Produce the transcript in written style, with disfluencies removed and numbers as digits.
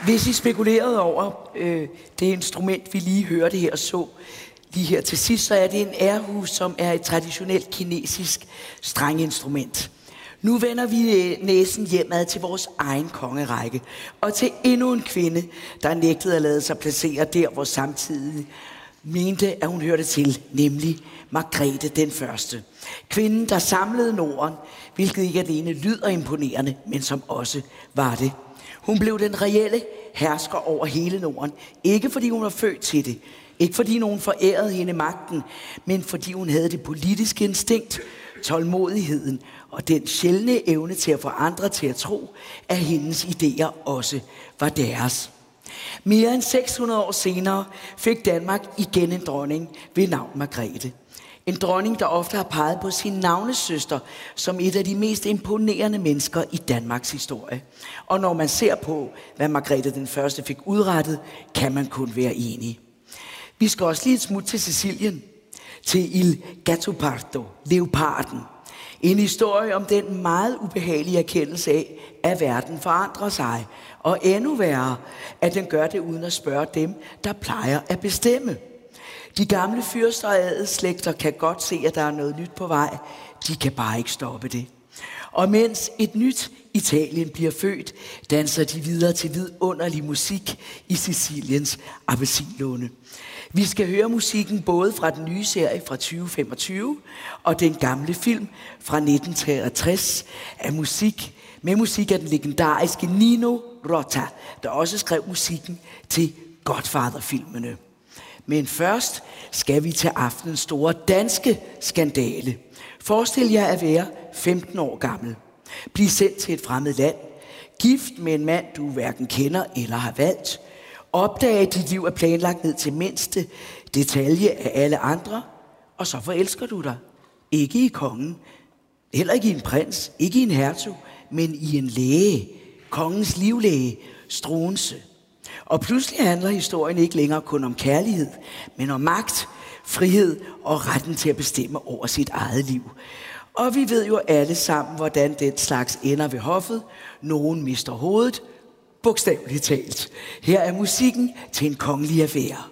Hvis I spekulerede over det instrument, vi lige hørte her og så lige her til sidst, så er det en airhus, som er et traditionelt kinesisk strenginstrument. Nu vender vi næsen hjemad til vores egen kongerække, og til endnu en kvinde, der nægtede at lade sig placere der, hvor samtidig mente, at hun hørte til, nemlig Margrethe den Første. Kvinden, der samlede Norden, hvilket ikke alene lyder imponerende, men som også var det. Hun blev den reelle hersker over hele Norden, ikke fordi hun var født til det, ikke fordi nogen forærede hende magten, men fordi hun havde det politiske instinkt, tålmodigheden og den sjældne evne til at få andre til at tro, at hendes idéer også var deres. Mere end 600 år senere fik Danmark igen en dronning ved navn Margrethe. En dronning, der ofte har peget på sin navnesøster som et af de mest imponerende mennesker i Danmarks historie. Og når man ser på, hvad Margrethe den Første fik udrettet, kan man kun være enig. Vi skal også lige et smut til Sicilien, til Il Gattopardo, leoparden. En historie om den meget ubehagelige erkendelse af, at verden forandrer sig. Og endnu værre, at den gør det uden at spørge dem, der plejer at bestemme. De gamle fyrster og adelsslægter kan godt se, at der er noget nyt på vej. De kan bare ikke stoppe det. Og mens et nyt Italien bliver født, danser de videre til vidunderlig musik i Siciliens appelsinlunde. Vi skal høre musikken både fra den nye serie fra 2025 og den gamle film fra 1963 med musik af den legendariske Nino Rota, der også skrev musikken til Godfather-filmene. Men først skal vi til aftenens store danske skandale. Forestil jer at være 15 år gammel. Bliv sendt til et fremmed land. Gift med en mand, du hverken kender eller har valgt. Opdage, at dit liv er planlagt ned til mindste detalje af alle andre. Og så forelsker du dig. Ikke i kongen. Heller ikke i en prins. Ikke i en hertug. Men i en læge. Kongens livlæge. Struensee. Og pludselig handler historien ikke længere kun om kærlighed, men om magt, frihed og retten til at bestemme over sit eget liv. Og vi ved jo alle sammen, hvordan den slags ender ved hoffet. Nogen mister hovedet, bogstaveligt talt. Her er musikken til en kongelig affære.